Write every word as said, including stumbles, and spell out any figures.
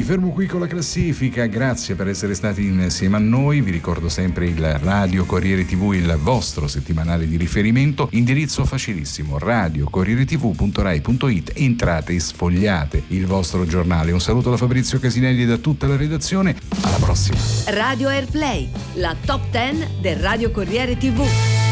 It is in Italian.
fermo qui con la classifica, grazie per essere stati insieme a noi. Vi ricordo sempre il Radio Corriere tivù, il vostro settimanale di riferimento, indirizzo facilissimo, radio corriere tv punto rai punto it. Entrate e sfogliate il vostro giornale. Un saluto da Fabrizio Casinelli e da tutta la redazione, alla prossima. Radio Airplay, la top dieci del Radio Corriere tivù.